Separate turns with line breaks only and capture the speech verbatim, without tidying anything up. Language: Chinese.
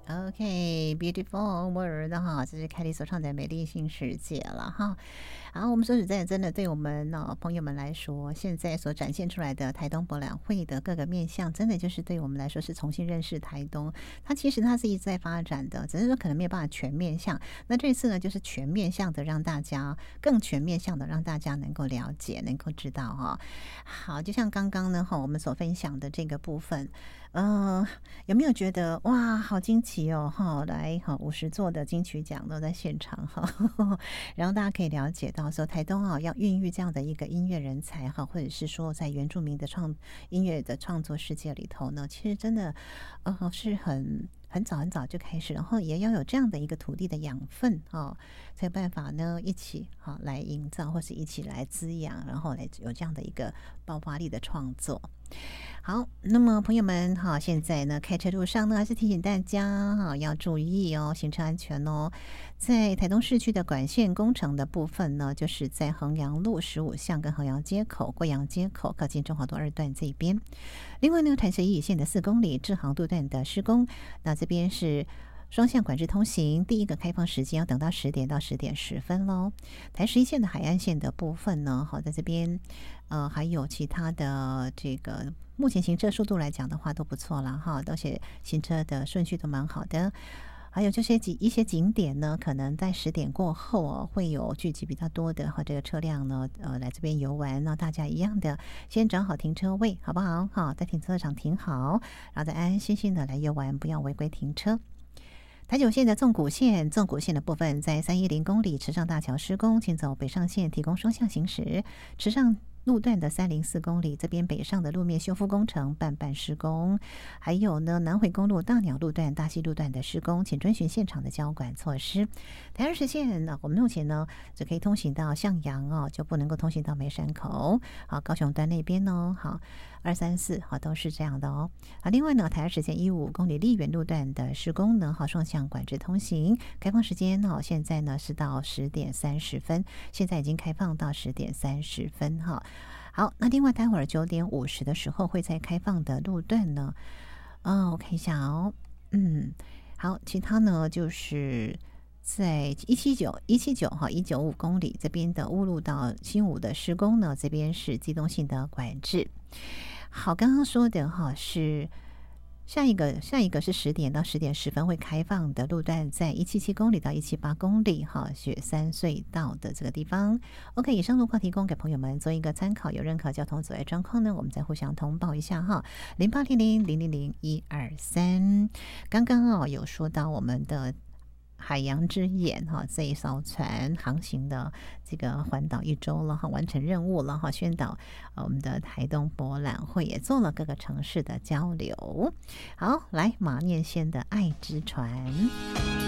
OK，beautiful world 哈，这是凯莉所创造的美丽新世界了哈。好，我们说实在，真的对我们呢、呃、朋友们来说，现在所展现出来的台东博览会的各个面向，真的就是对我们来说是重新认识台东。它其实它是一直在发展的，只是说可能没有办法全面向。那这次呢，就是全面向的，让大家更全面向的，让大家能够了解，能够知道哈。好，就像刚刚呢哈，我们所分享的这个部分。呃，有没有觉得哇，好惊奇哦！哈，来哈，五十座的金曲奖都在现场哈，然后大家可以了解到说，台东啊要孕育这样的一个音乐人才哈，或者是说在原住民的创音乐的创作世界里头呢，其实真的呃是很。很早很早就开始，然后也要有这样的一个土地的养分哦，才有办法呢一起好来营造，或是一起来滋养，然后来有这样的一个爆发力的创作。好，那么朋友们哈，现在呢开车路上呢，还是提醒大家哈要注意哦，行车安全哦。在台东市区的管线工程的部分呢，就是在衡阳路十五巷跟衡阳街口、贵阳街口靠近中华路二段这边。另外呢，台十一线的四公里支航路段的施工，那这边是双向管制通行，第一个开放时间要等到十点到十点十分喽。台十一线的海岸线的部分呢，好在这边，呃，还有其他的这个目前行车速度来讲的话都不错了哈，而且行车的顺序都蛮好的。还有这些景一些景点呢，可能在十点过后哦，会有聚集比较多的哈这个车辆呢，呃，来这边游玩。那大家一样的，先找好停车位，好不好？好，在停车场停好，然后再安安心心的来游玩，不要违规停车。台九线的纵谷线，纵谷线的部分在三一零公里池上大桥施工，请走北上线提供双向行驶。池上路段的三零四公里，这边北上的路面修复工程半半施工，还有呢南回公路大鸟路段、大溪路段的施工，请遵循现场的交管措施。台二十线呢，我们目前呢只可以通行到向阳哦，就不能够通行到梅山口。好，高雄段那边呢，好二三四好都是这样的哦。好，另外呢，台二十线一五公里丽园路段的施工呢，好双向管制通行，开放时间哦，现在呢是到十点三十分，现在已经开放到十点三十分哈。好，那另外待会儿九点五十的时候会在开放的路段呢，哦，我看一下哦，嗯，好，其他呢就是在一七九一七九哈一九五公里这边的乌路到新武的施工呢，这边是机动性的管制。好，刚刚说的哈是。下一个下一个是十点到十点十分会开放的路段，在一七七公里到一七八公里哈雪山隧道的这个地方。OK， 以上路况提供给朋友们做一个参考，有任何交通阻碍状况呢，我们再互相通报一下哈。零八零零零零零一二三，刚刚哦有说到我们的。海洋之眼哈，这一艘船航行的这个环岛一周了哈，完成任务了哈，宣导我们的台东博览会也做了各个城市的交流。好，来马念先的《爱之船》。